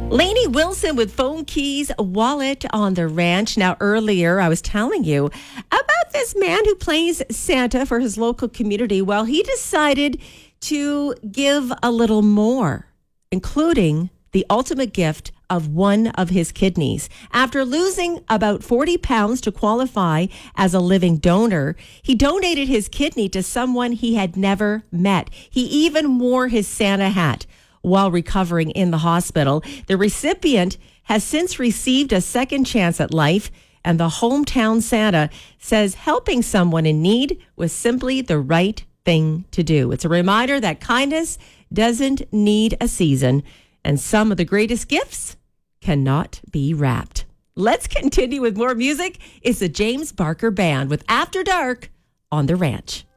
Lainey Wilson with Phone Keys Wallet on the Ranch. Now, earlier I was telling you about this man who plays Santa for his local community. Well, he decided to give a little more, including the ultimate gift of one of his kidneys. After losing about 40 pounds to qualify as a living donor, he donated his kidney to someone he had never met. He even wore his Santa hat while recovering in the hospital. The recipient has since received a second chance at life, and the hometown Santa says helping someone in need was simply the right thing to do. It's a reminder that kindness doesn't need a season, and some of the greatest gifts cannot be wrapped. Let's continue with more music. It's the James Barker Band with After Dark on the Ranch.